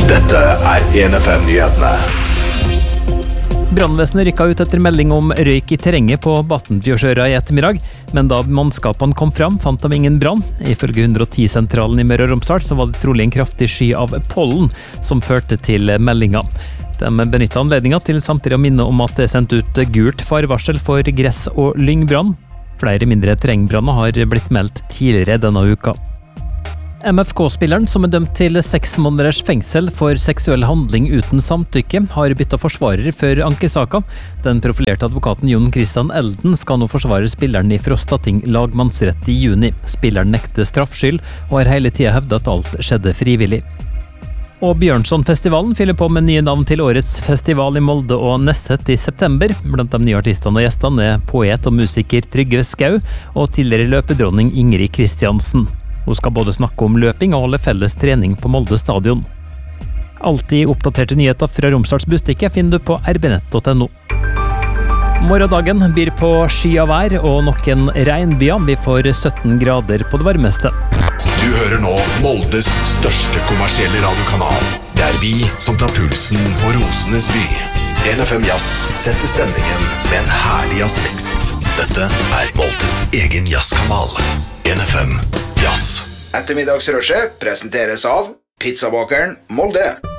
Dette 1FM-nyhetene. Brannvesenet rykket ut etter melding om røyk i terrenget på Battenfjordsøra i ettermiddag, men da mannskapene kom fram, fant de ingen brann. Ifølge 110-sentralen i Møre og Romsdal så var det trolig en kraftig sky av pollen som førte til meldinga. De benyttet anledningen til samtidig å minne om at det er sendt ut gult farvarsel for gress- og lyngbrann. Flere mindre terrengbranner har blitt meldt tidligere denne uka. MFK-spilleren, som er dømt til 6 måneders fengsel for seksuell handling uten samtykke, har byttet forsvarer før ankesaka. Den profilerte advokaten Jon Christian Elden skal nå forsvare spilleren i Frostating lagmannsrett i juni. Spilleren nekter straffskyld og har hele tiden hevdet at alt skjedde frivillig. Og Bjørnsonfestivalen fyller på med nye navn til årets festival i Molde og Nesset i september. Blant de nye artistene og gjestene er poet og musiker Trygve Skau og tidligere løpedronning Ingrid Kristiansen. Hun skal både snakke om løping og holde felles trening på Molde stadion. Alltid oppdaterte nyheter fra Romsdals Bustikke finner du på rbnett.no. Morgendagen byr på sky av vær og noen regnbyer. Vi får 17 grader på det varmeste. Du hører nå Moldes største kommersielle radiokanal. Det er vi som tar pulsen på Rosenes by. 1FM Jazz setter stemningen med en herlig jazzmix. Dette er Moldes egen jazzkanal. 1FM Jazz. Ettermiddagsrushet presenteres av Pizzabakeren Molde.